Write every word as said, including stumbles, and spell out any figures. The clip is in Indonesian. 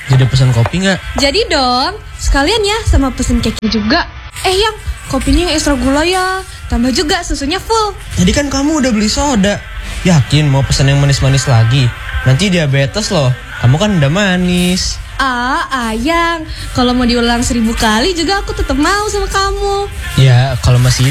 Jadi pesan kopi nggak? Jadi dong, sekalian ya sama pesen cake juga. Eh yang, kopinya yang ekstra gula ya. Tambah juga susunya full. Tadi kan kamu udah beli soda. Yakin mau pesan yang manis-manis lagi? Nanti diabetes loh. Kamu kan udah manis. Ah, Ayang, kalau mau diulang seribu kali juga aku tetap mau sama kamu. Ya, kalau masih